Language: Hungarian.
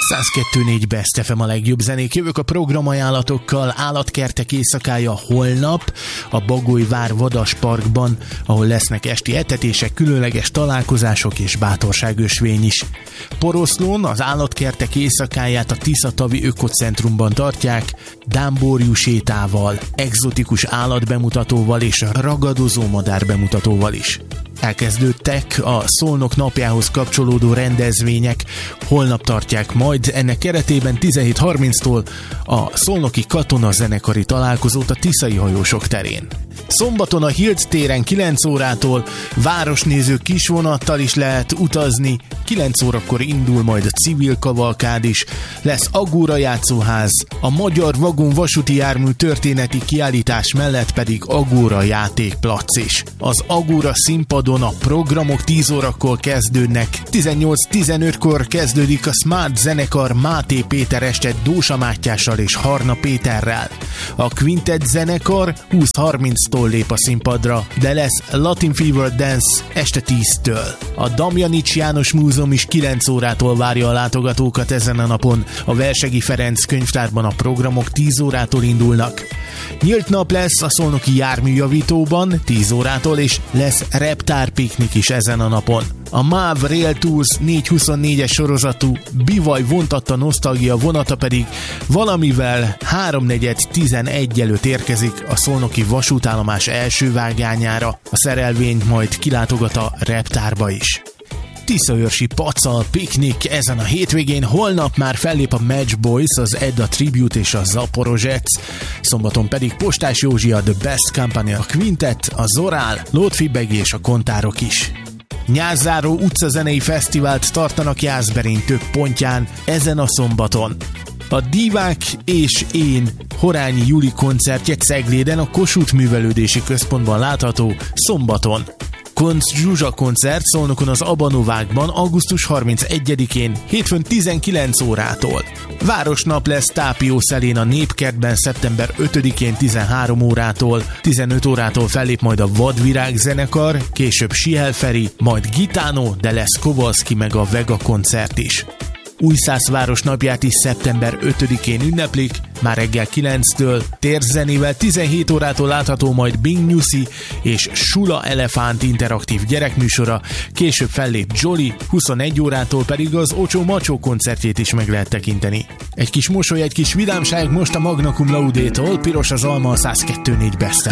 102.4 Best FM a legjobb zenék. Jövök a programajánlatokkal. Állatkertek éjszakája holnap a Bagolyvár Vadas Parkban, ahol lesznek esti etetések, különleges találkozások és bátorságösvény is. Poroszlón az állatkertek éjszakáját a Tiszatavi Ökocentrumban tartják, dámborjú sétával, egzotikus állatbemutatóval és ragadozó madár bemutatóval is. Elkezdődtek a Szolnok napjához kapcsolódó rendezvények, holnap tartják majd ennek keretében 17:30-tól a szolnoki katonazenekari találkozót a Tiszai Hajósok terén. Szombaton a Hilt téren 9 órától városnéző kisvonattal is lehet utazni, 9 órakor indul majd a civil kavalkád is, lesz Agóra játszóház, a Magyar Vagon vasúti jármű történeti kiállítás mellett pedig Agóra játékplac is. Az Agóra színpadon a programok 10 órakor kezdődnek, 18:15-kor kezdődik a Smart zenekar Máté Péter este Dósa Mátyással és Harna Péterrel. A Quintet zenekar 20:30-tól lép a színpadra, de lesz Latin Fever Dance este 10-től. A Damjanics János Múzeum is 9 órától várja a látogatókat ezen a napon. A Versegi Ferenc könyvtárban a programok 10 órától indulnak. Nyílt nap lesz a szolnoki járműjavítóban 10 órától, és lesz reptárpiknik is ezen a napon. A MÁV Rail Tours 424-es sorozatú bivaj vontatta nosztalgia vonata pedig valamivel 3:4:11 előtt érkezik a szolnoki vasútállomás első vágányára. A szerelvény majd kilátogat a reptárba is. Tiszaőrsi pacal piknik ezen a hétvégén, holnap már fellép a Match Boys, az Edda Tribute és a Zaporozsec, szombaton pedig Postás Józsi, a The Best Company, a Quintet, a Zorál, Lótfibegi és a Kontárok is. Nyárzáró utcazenei fesztivált tartanak Jászberény több pontján ezen a szombaton. A Divák és én Horányi Juli koncertje Cegléden a Kossuth Művelődési Központban látható szombaton. Koncz Zsuzsa koncert Szolnokon az Abanovákban augusztus 31-én, hétfőn 19 órától. Városnap lesz Tápiószelén a Népkertben szeptember 5-én 13 órától, 15 órától fellép majd a Vadvirág zenekar, később Sihel Feri, majd Gitano, de lesz Kowalski meg a Vega koncert is. Újszász napját is szeptember 5-én ünneplik, már reggel 9-től, térzenével 17 órától látható majd Bing Nyuszi és Sula Elefánt interaktív gyerekműsora, később fellép Jolly, 21 órától pedig az Ocsó Macsó koncertjét is meg lehet tekinteni. Egy kis mosoly, egy kis vidámság most a Magna Cum Laude-tól, piros az alma a 102.4 Best.